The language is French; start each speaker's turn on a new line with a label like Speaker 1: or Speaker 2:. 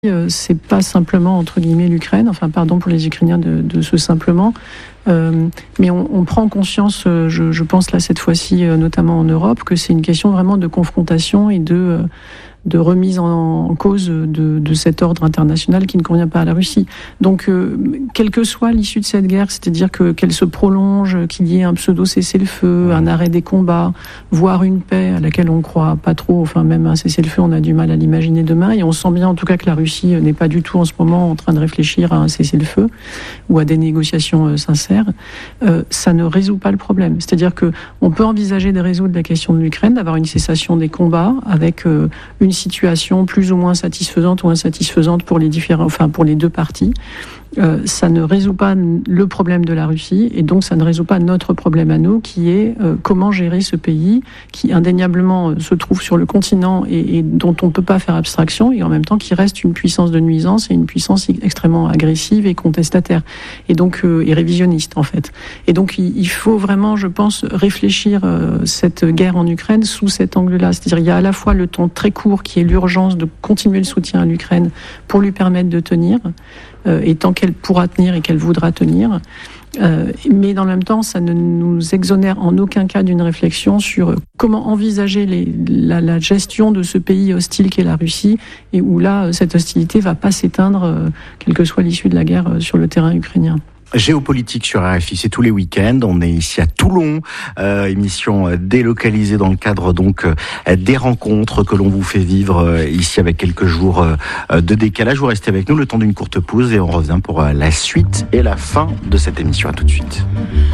Speaker 1: c'est pas simplement entre guillemets l'Ukraine, enfin pardon pour les Ukrainiens de ce simplement, mais on prend conscience, je pense là cette fois-ci notamment en Europe, que c'est une question vraiment de confrontation et de remise en cause de cet ordre international qui ne convient pas à la Russie. Donc, quelle que soit l'issue de cette guerre, c'est-à-dire qu'elle se prolonge, qu'il y ait un pseudo-cessez-le-feu, un arrêt des combats, voire une paix à laquelle on ne croit pas trop, enfin même un cessez-le-feu, on a du mal à l'imaginer demain, et on sent bien en tout cas que la Russie n'est pas du tout en ce moment en train de réfléchir à un cessez-le-feu ou à des négociations sincères, ça ne résout pas le problème. C'est-à-dire qu'on peut envisager de résoudre la question de l'Ukraine, d'avoir une cessation des combats avec une situation plus ou moins satisfaisante ou insatisfaisante pour les deux parties. Ça ne résout pas le problème de la Russie et donc ça ne résout pas notre problème à nous qui est comment gérer ce pays qui indéniablement se trouve sur le continent et dont on ne peut pas faire abstraction et en même temps qui reste une puissance de nuisance et une puissance extrêmement agressive et contestataire et donc et révisionniste en fait. Et donc il faut vraiment, je pense, réfléchir cette guerre en Ukraine sous cet angle-là. C'est-à-dire il y a à la fois le temps très court qui est l'urgence de continuer le soutien à l'Ukraine pour lui permettre de tenir et tant qu'elle pourra tenir et qu'elle voudra tenir. Mais dans le même temps, ça ne nous exonère en aucun cas d'une réflexion sur comment envisager la gestion de ce pays hostile qu'est la Russie et où là, cette hostilité ne va pas s'éteindre, quelle que soit l'issue de la guerre sur le terrain ukrainien.
Speaker 2: Géopolitique sur RFI, c'est tous les week-ends. On est ici à Toulon, émission délocalisée dans le cadre donc des rencontres que l'on vous fait vivre ici avec quelques jours de décalage. Vous restez avec nous le temps d'une courte pause et on revient pour la suite et la fin de cette émission. À tout de suite.